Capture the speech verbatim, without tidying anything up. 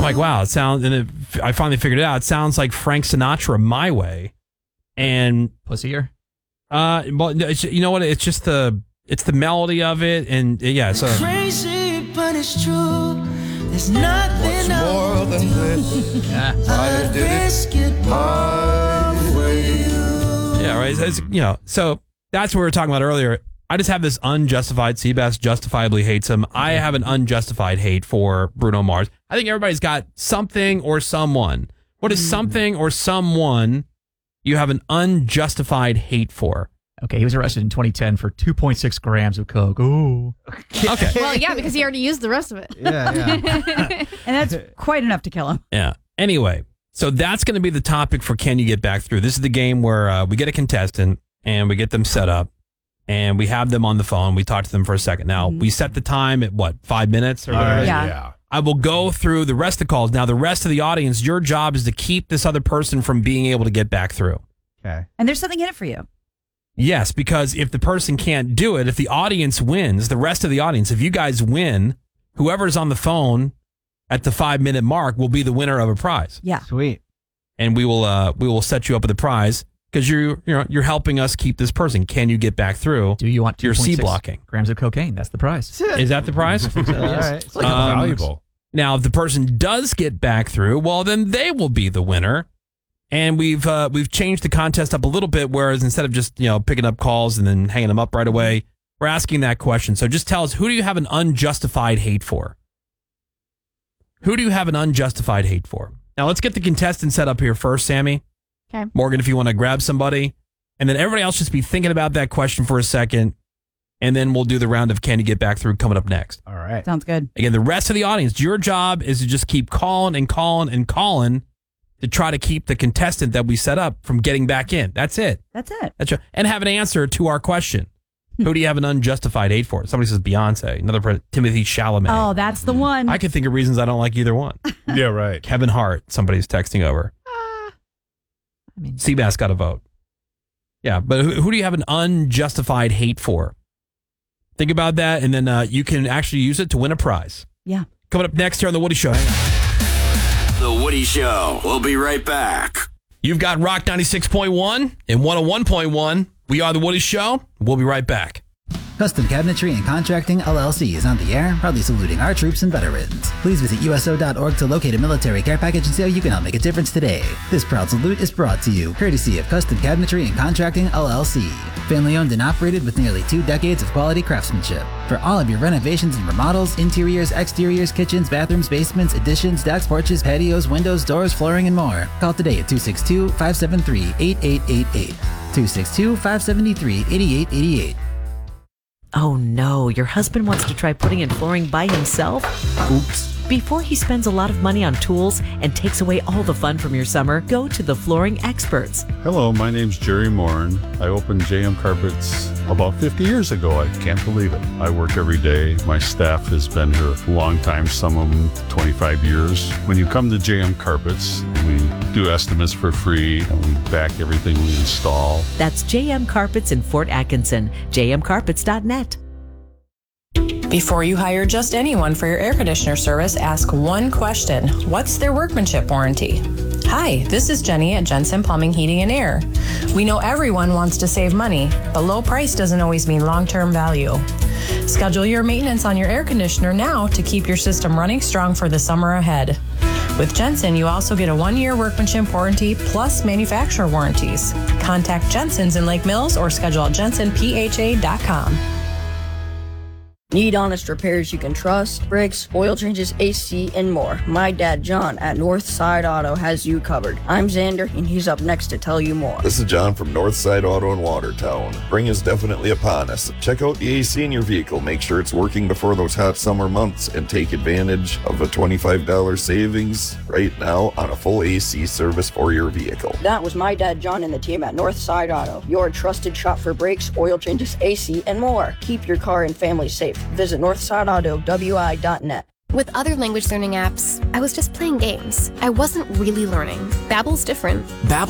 I'm like, wow, it sounds, and it, I finally figured it out. It sounds like Frank Sinatra, My Way. And Pussier? Uh, well, it's, you know what? It's just the, it's the melody of it. And yeah, so. Crazy, but it's true. There's nothing more than this. Yeah. I did it my way. Yeah, right. It's, you know, so that's what we were talking about earlier. I just have this unjustified, Seabass justifiably hates him. I have an unjustified hate for Bruno Mars. I think everybody's got something or someone. What is something or someone you have an unjustified hate for? Okay, he was arrested in twenty ten for two point six grams of coke. Ooh. Okay. Well, yeah, because he already used the rest of it. Yeah, yeah. And that's quite enough to kill him. Yeah. Anyway, so that's going to be the topic for Can You Get Back Through? This is the game where uh, we get a contestant and we get them set up and we have them on the phone. We talk to them for a second. Now, mm-hmm. we set the time at what, five minutes? Or whatever? Uh, Yeah. yeah. I will go through the rest of the calls. Now, the rest of the audience, your job is to keep this other person from being able to get back through. Okay. And there's something in it for you. Yes, because if the person can't do it, if the audience wins, the rest of the audience, if you guys win, whoever's on the phone at the five minute mark will be the winner of a prize. Yeah. Sweet. And we will uh, we will set you up with a prize because you're you know you're helping us keep this person. Can you get back through? Do you want your C two point six blocking grams of cocaine? That's the prize. Is that the prize? All right. It's like Um, valuable. Now, if the person does get back through, well, then they will be the winner. And we've uh, we've changed the contest up a little bit, whereas instead of just you know picking up calls and then hanging them up right away, we're asking that question. So just tell us, who do you have an unjustified hate for? Who do you have an unjustified hate for? Now let's get the contestant set up here first, Sammy. Okay. Morgan, if you want to grab somebody, and then everybody else just be thinking about that question for a second, and then we'll do the round of Can You Get Back Through coming up next. All right. Sounds good. Again, the rest of the audience, your job is to just keep calling and calling and calling to try to keep the contestant that we set up from getting back in. That's it. That's it. That's your, and have an answer to our question. Who do you have an unjustified hate for? Somebody says Beyonce. Another person, Timothy Chalamet. Oh, that's the one. I can think of reasons I don't like either one. Yeah, right. Kevin Hart. Somebody's texting over. I mean, Seabass got a vote. Yeah, but who, who do you have an unjustified hate for? Think about that, and then uh, you can actually use it to win a prize. Yeah. Coming up next here on The Woody Show. Hang on. The Woody Show. We'll be right back. You've got Rock ninety-six point one and one oh one point one. We are The Woody Show. We'll be right back. Custom Cabinetry and Contracting L L C is on the air, proudly saluting our troops and veterans. Please visit U S O dot org to locate a military care package and see how you can help make a difference today. This proud salute is brought to you courtesy of Custom Cabinetry and Contracting L L C. Family owned and operated with nearly two decades of quality craftsmanship. For all of your renovations and remodels, interiors, exteriors, kitchens, bathrooms, basements, additions, decks, porches, patios, windows, doors, flooring, and more. Call today at two six two, five seven three, eight eight eight eight. two six two, five seven three, eight eight eight eight. Oh no, your husband wants to try putting in flooring by himself? Oops. Before he spends a lot of money on tools and takes away all the fun from your summer, go to the Flooring Experts. Hello, my name's Jerry Morin. I opened J M Carpets about fifty years ago. I can't believe it. I work every day. My staff has been here a long time, some of them twenty-five years. When you come to J M Carpets, we do estimates for free and we back everything we install. That's J M Carpets in Fort Atkinson, j m carpets dot net. Before you hire just anyone for your air conditioner service, ask one question. What's their workmanship warranty? Hi, this is Jenny at Jensen Plumbing, Heating, and Air. We know everyone wants to save money, but low price doesn't always mean long-term value. Schedule your maintenance on your air conditioner now to keep your system running strong for the summer ahead. With Jensen, you also get a one-year workmanship warranty plus manufacturer warranties. Contact Jensen's in Lake Mills or schedule at jensen p h a dot com. Need honest repairs you can trust? Brakes, oil changes, A C, and more. My dad, John, at Northside Auto has you covered. I'm Xander, and he's up next to tell you more. This is John from Northside Auto in Watertown. Spring is definitely upon us. Check out the A C in your vehicle. Make sure it's working before those hot summer months and take advantage of a twenty-five dollars savings right now on a full A C service for your vehicle. That was my dad, John, and the team at Northside Auto, your trusted shop for brakes, oil changes, A C, and more. Keep your car and family safe. Visit northside auto w i dot net. With other language learning apps, I was just playing games. I wasn't really learning. Babbel's different. Babbel